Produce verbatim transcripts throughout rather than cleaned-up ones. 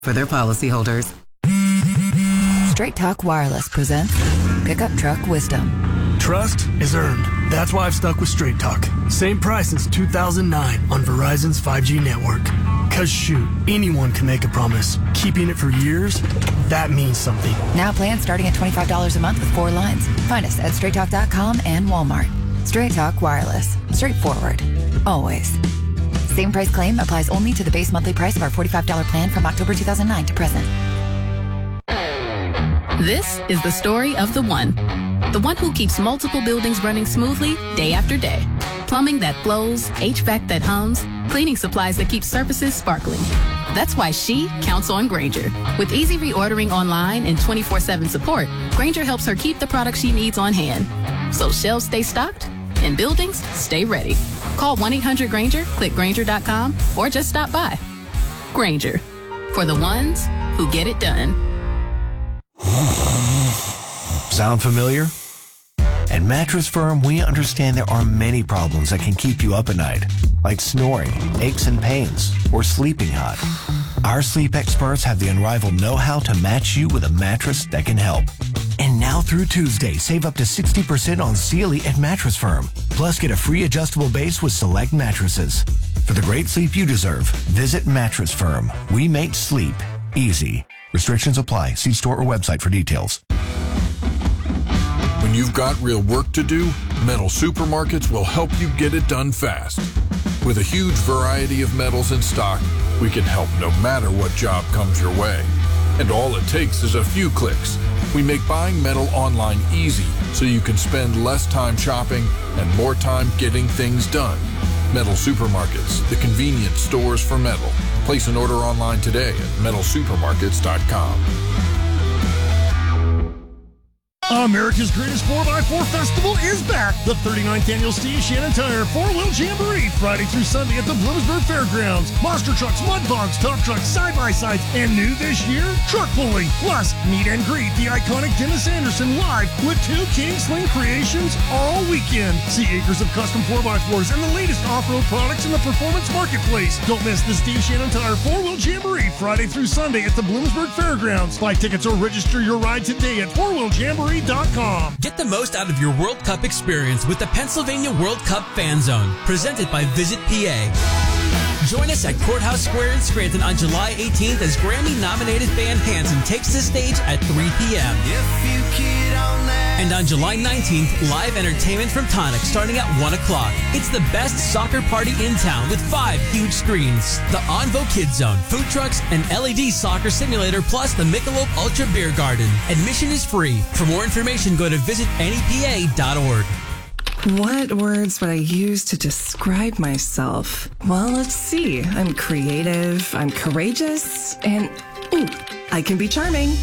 for their policyholders. Straight Talk Wireless presents Pickup Truck Wisdom. Trust is earned. That's why I've stuck with Straight Talk. Same price since two thousand nine on Verizon's five G network. Cause shoot, anyone can make a promise. Keeping it for years, that means something. Now plans starting at twenty-five dollars a month with four lines. Find us at straight talk dot com and Walmart. Straight Talk Wireless. Straightforward. Always. Same price claim applies only to the base monthly price of our forty-five dollars plan from October two thousand nine to present. This is the story of the one. The one who keeps multiple buildings running smoothly day after day. Plumbing that flows, H V A C that hums, cleaning supplies that keep surfaces sparkling. That's why she counts on Grainger. With easy reordering online and twenty-four seven support, Grainger helps her keep the products she needs on hand. So shelves stay stocked and buildings stay ready. Call one eight hundred Grainger, click Grainger dot com, or just stop by. Grainger, for the ones who get it done. Sound familiar? At Mattress Firm, we understand there are many problems that can keep you up at night, like snoring, aches and pains, or sleeping hot. Our sleep experts have the unrivaled know-how to match you with a mattress that can help. And now through Tuesday, save up to sixty percent on Sealy at Mattress Firm. Plus, get a free adjustable base with select mattresses. For the great sleep you deserve, visit Mattress Firm. We make sleep easy. Restrictions apply. See store or website for details. When you've got real work to do, Metal Supermarkets will help you get it done fast. With a huge variety of metals in stock, we can help no matter what job comes your way. And all it takes is a few clicks. We make buying metal online easy so you can spend less time shopping and more time getting things done. Metal Supermarkets, the convenience stores for metal. Place an order online today at metal supermarkets dot com. America's Greatest four by four Festival is back. The thirty-ninth Annual Steve Shannon Tire four-wheel Jamboree, Friday through Sunday at the Bloomsburg Fairgrounds. Monster trucks, mud bogs, top trucks, side-by-sides, and new this year, truck pulling. Plus, meet and greet the iconic Dennis Anderson live with two King Sling creations all weekend. See acres of custom four by fours and the latest off-road products in the performance marketplace. Don't miss the Steve Shannon Tire four-wheel Jamboree, Friday through Sunday at the Bloomsburg Fairgrounds. Buy tickets or register your ride today at four wheel jamboree dot com. Get the most out of your World Cup experience with the Pennsylvania World Cup Fan Zone, presented by Visit P A. Join us at Courthouse Square in Scranton on July eighteenth as Grammy-nominated band Hanson takes the stage at three p.m. And on July nineteenth, live entertainment from Tonic starting at one o'clock. It's the best soccer party in town with five huge screens, the Onvo Kids Zone, food trucks, an L E D soccer simulator, plus the Michelob Ultra Beer Garden. Admission is free. For more information, go to visit N E P A dot org. What words would I use to describe myself? Well, let's see. I'm creative, I'm courageous, and ooh, I can be charming.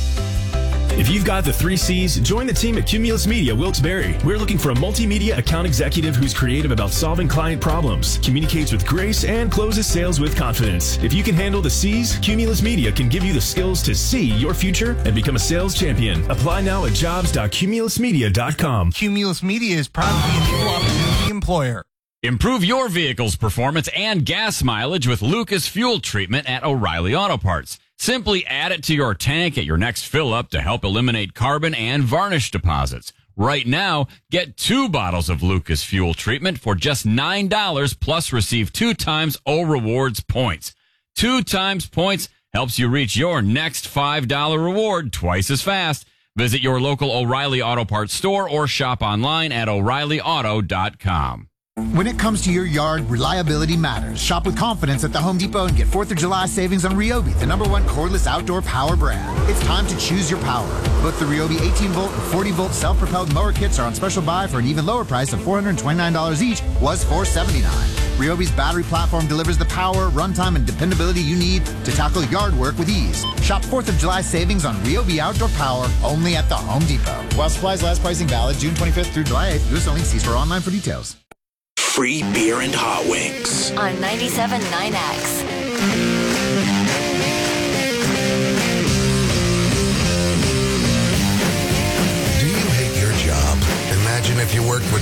If you've got the three C's, join the team at Cumulus Media Wilkes-Barre. We're looking for a multimedia account executive who's creative about solving client problems, communicates with grace, and closes sales with confidence. If you can handle the C's, Cumulus Media can give you the skills to see your future and become a sales champion. Apply now at jobs dot cumulus media dot com. Cumulus Media is proud to be an equal opportunity employer. Improve your vehicle's performance and gas mileage with Lucas Fuel Treatment at O'Reilly Auto Parts. Simply add it to your tank at your next fill-up to help eliminate carbon and varnish deposits. Right now, get two bottles of Lucas Fuel Treatment for just nine dollars, plus receive two times O Rewards points. Two times points helps you reach your next five dollar reward twice as fast. Visit your local O'Reilly Auto Parts store or shop online at o'reilly auto dot com. When it comes to your yard, reliability matters. Shop with confidence at the Home Depot and get fourth of July savings on Ryobi, the number one cordless outdoor power brand. It's time to choose your power. Both the Ryobi eighteen volt and forty volt self-propelled mower kits are on special buy for an even lower price of four hundred twenty-nine dollars each, was four hundred seventy-nine dollars. Ryobi's battery platform delivers the power, runtime, and dependability you need to tackle yard work with ease. Shop fourth of July savings on Ryobi outdoor power only at the Home Depot. While supplies last, pricing valid June twenty-fifth through July eighth. U S only. See store online for details. Free beer and hot wings on ninety-seven point nine X. Do you hate your job? Imagine if you worked with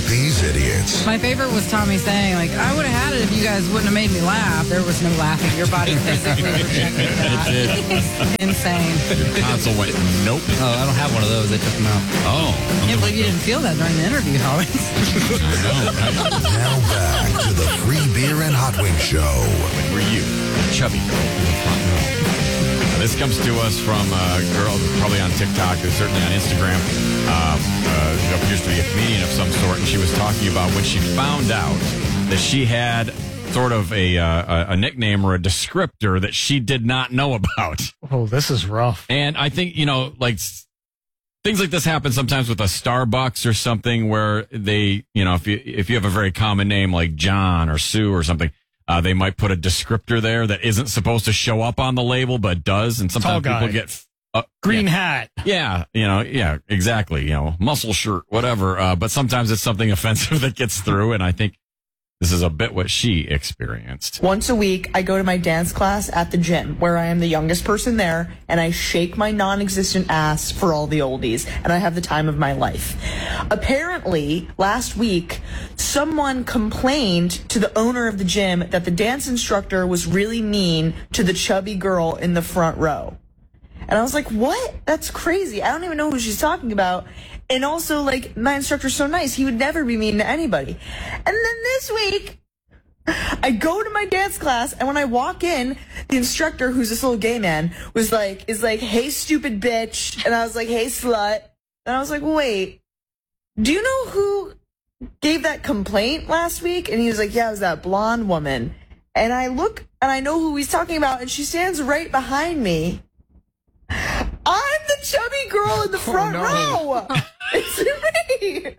these idiots. My favorite was Tommy saying, like, I would have had it if you guys wouldn't have made me laugh. There was no laughing. Your body physically rejected that. It's insane. Your console went, nope. Oh, I don't have one of those. They took them out. Oh. I can't believe you didn't feel that during the interview, Tommy. Now back to the Free Beer and Hot Wings Show. When were you a chubby girl in the front row? This comes to us from a girl probably on TikTok, or certainly on Instagram, um, uh, who appears to be a comedian of some sort, and she was talking about when she found out that she had sort of a, uh, a nickname or a descriptor that she did not know about. Oh, this is rough. And I think, you know, like things like this happen sometimes with a Starbucks or something where they, you know, if you if you have a very common name like John or Sue or something, Uh, they might put a descriptor there that isn't supposed to show up on the label, but does. And sometimes people get uh, green yeah. hat. Yeah, you know, yeah, exactly. You know, muscle shirt, whatever. Uh, but sometimes it's something offensive that gets through. And I think this is a bit what she experienced. Once a week, I go to my dance class at the gym, where I am the youngest person there, and I shake my non-existent ass for all the oldies, and I have the time of my life. Apparently, last week, someone complained to the owner of the gym that the dance instructor was really mean to the chubby girl in the front row. And I was like, what? That's crazy. I don't even know who she's talking about. And also, like, my instructor's so nice. He would never be mean to anybody. And then this week, I go to my dance class, and when I walk in, the instructor, who's this little gay man, was like, is like, hey, stupid bitch. And I was like, hey, slut. And I was like, wait, do you know who gave that complaint last week? And he was like, yeah, it was that blonde woman. And I look, and I know who he's talking about, and she stands right behind me. I'm the chubby girl in the front oh, no. row. It's me.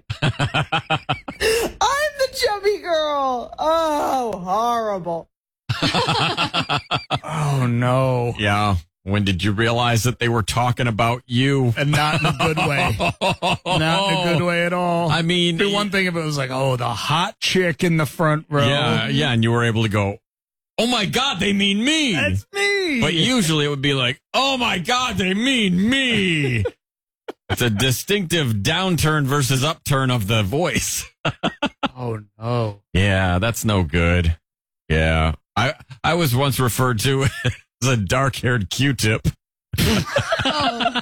I'm the chubby girl. Oh, horrible. Oh, no. Yeah. When did you realize that they were talking about you? And not in a good way. Not in a good way at all. I mean, the one thing if it was like, oh, the hot chick in the front row. Yeah, yeah, and you were able to go, oh my God, they mean me. That's me. But usually it would be like, oh my God, they mean me. It's a distinctive downturn versus upturn of the voice. Oh, no. Yeah, that's no good. Yeah. I I was once referred to as a dark-haired Q-tip. Oh.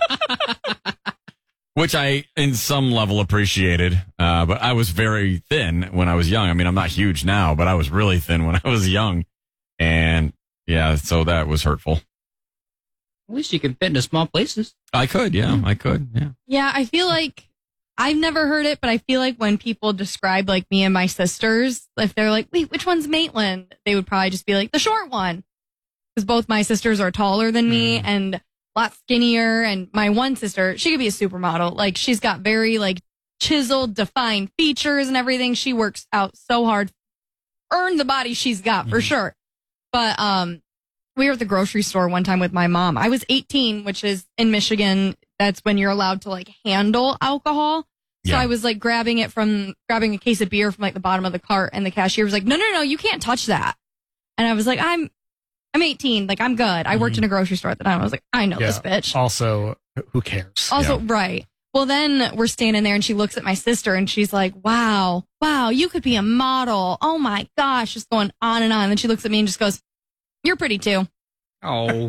Which I, in some level, appreciated. Uh, but I was very thin when I was young. I mean, I'm not huge now, but I was really thin when I was young. And, yeah, so that was hurtful. At least you can fit into small places. I could, yeah, I could, yeah. Yeah, I feel like I've never heard it, but I feel like when people describe like me and my sisters, if they're like, wait, which one's Maitland? They would probably just be like, the short one. Because both my sisters are taller than me mm. and a lot skinnier. And my one sister, she could be a supermodel. Like, she's got very like chiseled, defined features and everything. She works out so hard, earned the body she's got for mm. sure. But um, we were at the grocery store one time with my mom. I was eighteen, which is in Michigan. That's when you're allowed to like handle alcohol. So yeah. I was like grabbing it from grabbing a case of beer from like the bottom of the cart, and the cashier was like, "No, no, no, you can't touch that." And I was like, "I'm, I'm eighteen. Like I'm good." I worked mm. in a grocery store at the time. I was like, "I know yeah. this bitch." Also, who cares? Also, yeah. right. Well, then we're standing there, and she looks at my sister, and she's like, "Wow, wow, you could be a model. Oh my gosh!" Just going on and on. And then she looks at me and just goes, "You're pretty too." Oh.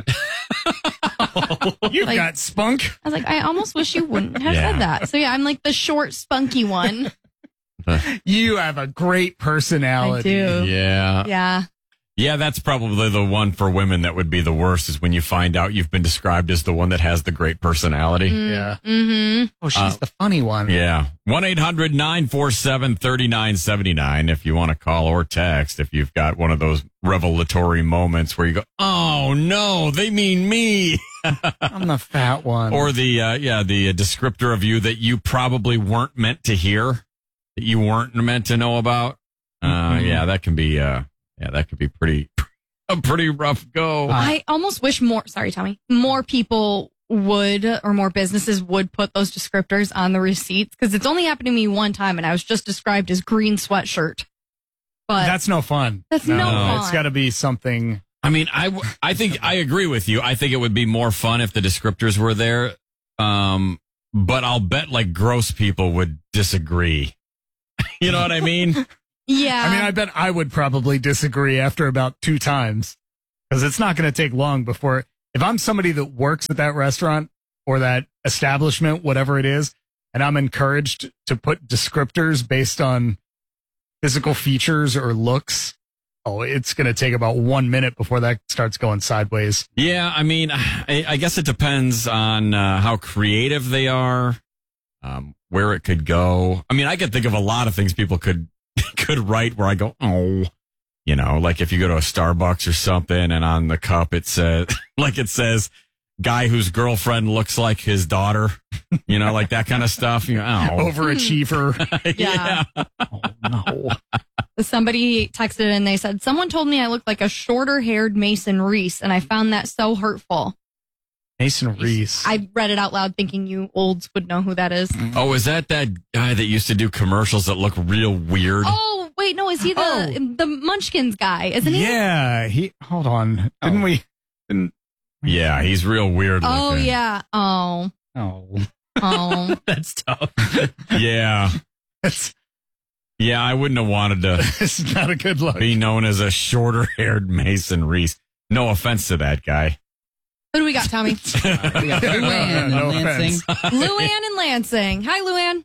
You've like, got spunk. I was like, I almost wish you wouldn't have yeah. said that. So yeah, I'm like the short, spunky one. You have a great personality. I do. Yeah. Yeah. Yeah, that's probably the one for women that would be the worst, is when you find out you've been described as the one that has the great personality. Mm, yeah. Mm-hmm. Oh, she's uh, the funny one. Yeah. one eight hundred nine four seven three nine seven nine if you want to call or text, if you've got one of those revelatory moments where you go, oh, no, they mean me. I'm the fat one. Or the, uh, yeah, the uh, descriptor of you that you probably weren't meant to hear, that you weren't meant to know about. Uh, mm-hmm. Yeah, that can be... Uh, Yeah, that could be pretty, a pretty rough go. I almost wish more, sorry, Tommy, more people would, or more businesses would put those descriptors on the receipts, because it's only happened to me one time, and I was just described as green sweatshirt. But that's no fun. That's no, no fun. It's got to be something. I mean, I, I think I agree with you. I think it would be more fun if the descriptors were there. Um, but I'll bet like gross people would disagree. You know what I mean? Yeah. I mean, I bet I would probably disagree after about two times because it's not going to take long before, if I'm somebody that works at that restaurant or that establishment, whatever it is, and I'm encouraged to put descriptors based on physical features or looks, oh, it's going to take about one minute before that starts going sideways. Yeah, I mean, I, I guess it depends on uh, how creative they are, um, where it could go. I mean, I could think of a lot of things people could could write where I go, oh, you know, like if you go to a Starbucks or something and on the cup it says, like it says, guy whose girlfriend looks like his daughter, you know, like that kind of stuff. You know, oh. Overachiever. Yeah. Oh, no. Somebody texted and they said, someone told me I looked like a shorter haired Mason Reese, and I found that so hurtful. Mason Reese. I read it out loud thinking you olds would know who that is. Oh, is that that guy that used to do commercials that look real weird? Oh, wait, no, is he the Oh. the Munchkins guy, isn't he? Yeah. He, hold on. Didn't we? Didn't, Yeah, he's real weird Oh, looking. yeah. Oh. Oh. Oh. That's tough. Yeah. Yeah, I wouldn't have wanted to It's not a good look. be known as a shorter haired Mason Reese. No offense to that guy. Who do we got, Tommy? We got Luann No and Lansing. Luann and Lansing. Hi, Luann.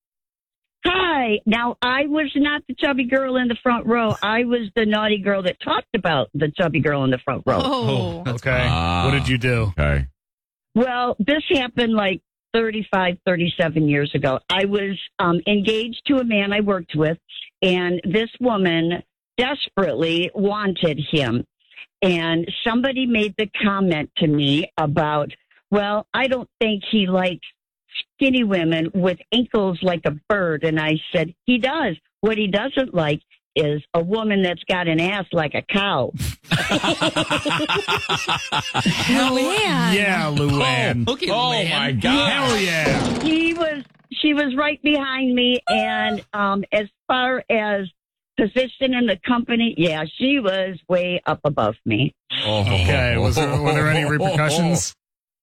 Hi. Now, I was not the chubby girl in the front row. I was the naughty girl that talked about the chubby girl in the front row. Oh. Okay. Ah. What did you do? Okay. Well, this happened like thirty-five, thirty-seven years ago. I was um, engaged to a man I worked with, and this woman desperately wanted him. And somebody made the comment to me about, well, I don't think he likes skinny women with ankles like a bird. And I said, he does. What he doesn't like is a woman that's got an ass like a cow. Luann. Yeah, Luann. Oh, okay, Oh, Luann. my God. Hell yeah. He was, she was right behind me. And um, as far as position in the company, yeah, she was way up above me. Oh. Okay. Was there, were there any repercussions?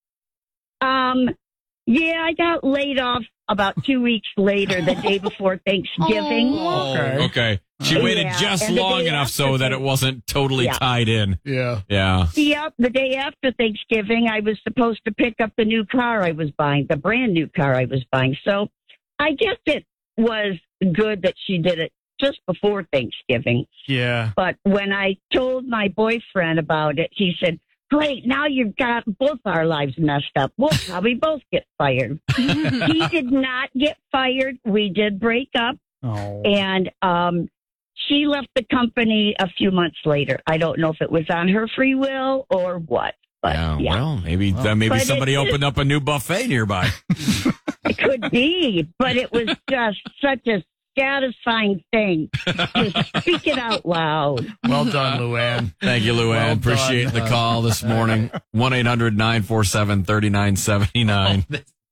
Um, yeah, I got laid off about two weeks later, the day before Thanksgiving. Oh, Okay. okay. She Yeah, waited just and the long day enough so after that it wasn't totally Yeah. tied in. Yeah. Yeah. Yep, the day after Thanksgiving, I was supposed to pick up the new car I was buying, the brand new car I was buying. So I guess it was good that she did it just before Thanksgiving. Yeah. But when I told my boyfriend about it, he said, great, now you've got both our lives messed up. We'll probably both get fired. He did not get fired. We did break up. Oh. And um, she left the company a few months later. I don't know if it was on her free will or what. But Yeah, yeah, well, maybe uh, maybe But somebody it- opened up a new buffet nearby. it could be. But it was just such a satisfying thing to speak it out loud. Well done, Luann. Thank you, Luann. Well Appreciate done. the call this morning. one eight hundred nine four seven three nine seven nine.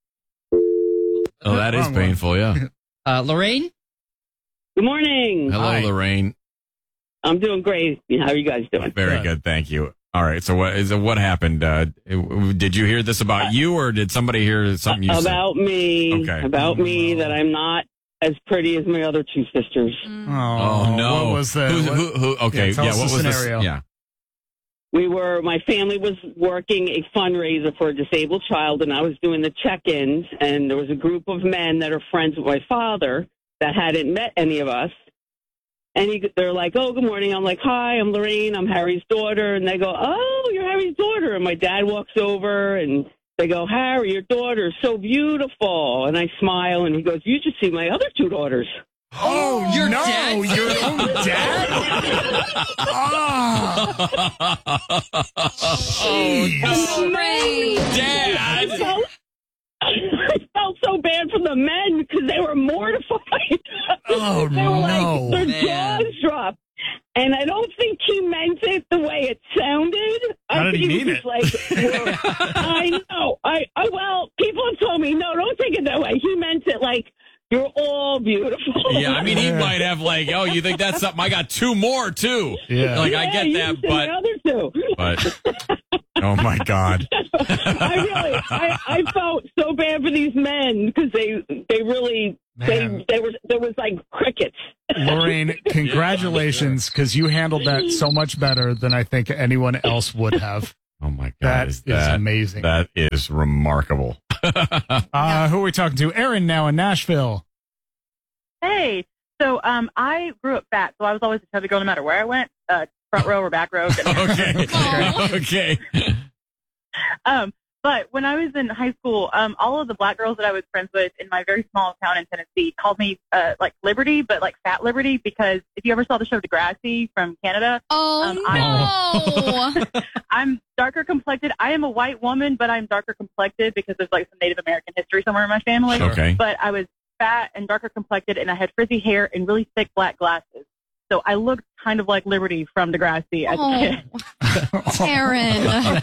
Oh, that is Wrong one. painful, yeah. Uh, Lorraine? Good morning. Hello, Hi. Lorraine. I'm doing great. How are you guys doing? Very Good. good, thank you. All right, so what is what happened? Uh, did you hear this about you, or did somebody hear something you said? About me. Okay. About me that I'm not as pretty as my other two sisters. Oh, Oh no! What was the? Who, what- who, who, okay, Yeah, tell yeah. us What the was scenario. this? Yeah. We were, my family was working a fundraiser for a disabled child, and I was doing the check-ins, and there was a group of men that are friends with my father that hadn't met any of us. And he, they're like, oh, good morning. I'm like, hi, I'm Lorraine. I'm Harry's daughter. And they go, oh, you're Harry's daughter. And my dad walks over, and they go, Harry, your daughter is so beautiful. And I smile, and he goes, you should see my other two daughters. Oh, Your no, dad? your own dad? Oh, Ray. I Dad. felt, I felt so bad for the men because they were mortified. Oh, they were like, no. their Man. jaws dropped. And I don't think he meant it the way it sounded. How I did think he was mean just like, well, I know. I, I well, people have told me, no, don't take it that way. He meant it like, you're all beautiful. Yeah, I mean, he might have like, oh, you think that's something? I got two more too. Yeah. Like I Yeah, get you that, should say but the other two. but oh my God. I really, I, I felt so bad for these men because they, they really They, there was there was like crickets. Lorraine, congratulations, because you handled that so much better than I think anyone else would have. Oh my God, that is is, that, amazing. That is remarkable. uh, who are we talking to? Aaron now in Nashville. Hey, so um, I grew up fat, so I was always a chubby girl no matter where I went, uh, front row or back row. Okay, okay. Um, but when I was in high school, um, all of the black girls that I was friends with in my very small town in Tennessee called me uh, like Liberty, but like Fat Liberty, because if you ever saw the show Degrassi from Canada, oh um, no, I'm, I'm darker complected. I am a white woman, but I'm darker complected because there's like some Native American history somewhere in my family. Okay. But I was fat and darker complected, and I had frizzy hair and really thick black glasses. So I looked kind of like Liberty from Degrassi as Oh. a kid. Aaron.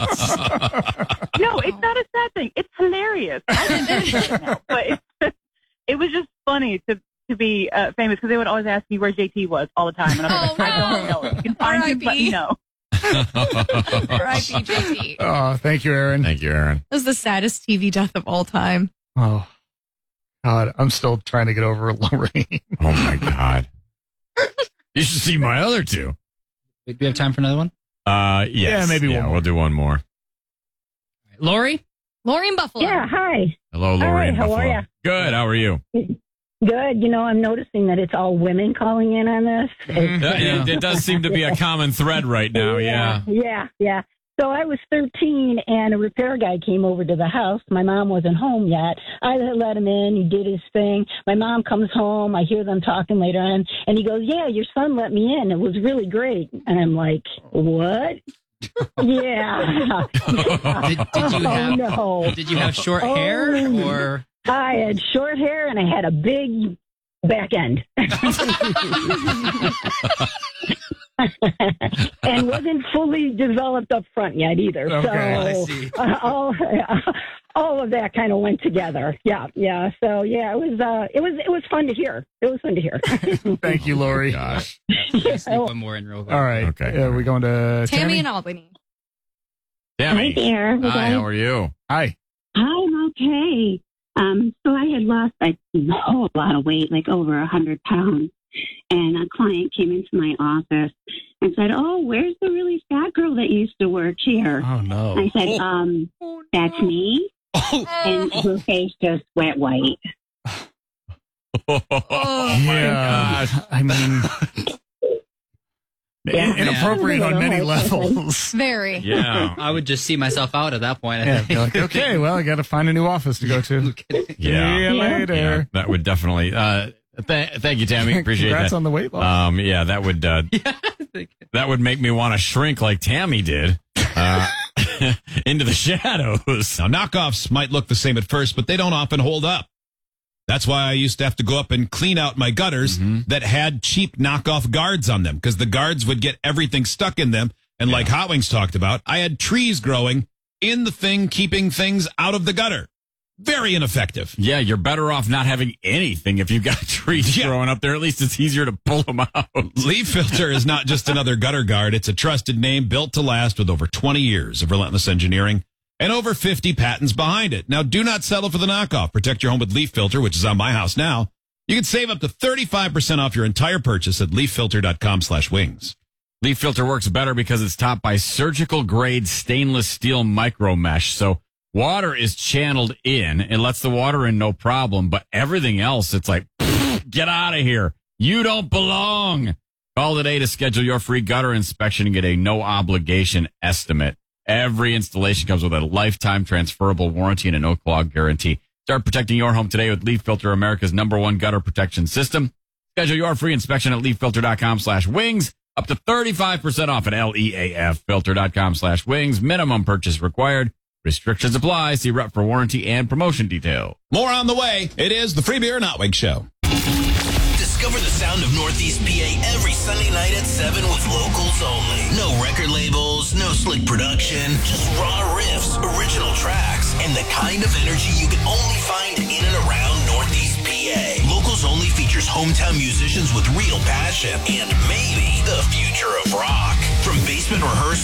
No, it's not a sad thing. It's hilarious. I can do it now, but it, it was just funny to to be uh, famous because they would always ask me where J T was all the time, and I was like, I don't know. If you can find him, let me know. R I P J T. Oh, thank you, Aaron. Thank you, Aaron. That was the saddest T V death of all time. Oh, God, I'm still trying to get over Lorraine. Oh my God. You should see my other two. Do we have time for another one? Uh, yes. Yeah, maybe yeah, one more. We'll do one more. Lori? Lori in Buffalo. Yeah, hi. Hello, Lori. Hi, in how Buffalo. are ya? Good. How are you? Good. You know, I'm noticing that it's all women calling in on this. It's- Uh, it, it does seem to be a common thread right now. Yeah. Yeah, yeah. So I was thirteen, and a repair guy came over to the house. My mom wasn't home yet. I let him in. He did his thing. My mom comes home. I hear them talking later on, and he goes, "Yeah, your son let me in. It was really great." And I'm like, "What?" Yeah. Did, did you Oh, have no. Did you have short Oh, hair or? I had short hair, and I had a big back end. And wasn't fully developed up front yet either. Okay, so I see. Uh, all all of that kind of went together. Yeah, yeah. So yeah, it was uh, it was it was fun to hear. It was fun to hear. Thank you, Lori. Gosh. Sneak one more in real quick. All right. Okay. Uh, we're going to Tammy, Tammy. in Albany. Tammy. Hi there. Hi, how are you? Hi. I'm okay. Um, so I had lost a whole lot of weight, like over a hundred pounds. And a client came into my office and said, "Oh, where's the really fat girl that used to work here?" Oh, no. I said, um, "That's me." And her face just went white. Oh, yeah. I mean, Yeah. inappropriate on many levels. Very. Yeah. I would just see myself out at that point. I Yeah, think. be like, okay, well, I got to find a new office to go to. Yeah. See you later. Yeah, that would definitely. Uh, th- thank you, Tammy. Appreciate Congrats that. on the weight loss. Um, yeah, that would. Uh, that would make me want to shrink like Tammy did. Uh, into the shadows. Now, knockoffs might look the same at first, but they don't often hold up. That's why I used to have to go up and clean out my gutters that had cheap knockoff guards on them, because the guards would get everything stuck in them. And like Hot Wings talked about, I had trees growing in the thing, keeping things out of the gutter. Very ineffective. Yeah, you're better off not having anything if you've got trees growing up there. At least it's easier to pull them out. Leaf Filter is not just another gutter guard. It's a trusted name built to last with over twenty years of relentless engineering and over fifty patents behind it. Now, do not settle for the knockoff. Protect your home with Leaf Filter, which is on my house now. You can save up to thirty-five percent off your entire purchase at leaffilter.com slash wings. Leaf Filter works better because it's topped by surgical grade stainless steel micro mesh. So water is channeled in. It lets the water in no problem, but everything else, it's like, get out of here. You don't belong. Call today to schedule your free gutter inspection and get a no obligation estimate. Every installation comes with a lifetime transferable warranty and a no clog guarantee. Start protecting your home today with Leaf Filter, America's number one gutter protection system. Schedule your free inspection at leaffilter.com slash wings. Up to thirty-five percent off at L-E-A-F filter.com slash wings. Minimum purchase required. Restrictions apply. See rep for warranty and promotion detail. More on the way. It is the Free Beer and Hot Wings Show. Discover the sound of Northeast P A every Sunday night at seven with locals only. No record labels, no slick production, just raw riffs, original tracks, and the kind of energy you can only find in and around Northeast P A. Locals Only features hometown musicians with real passion and maybe the future of rock. From basement rehearsal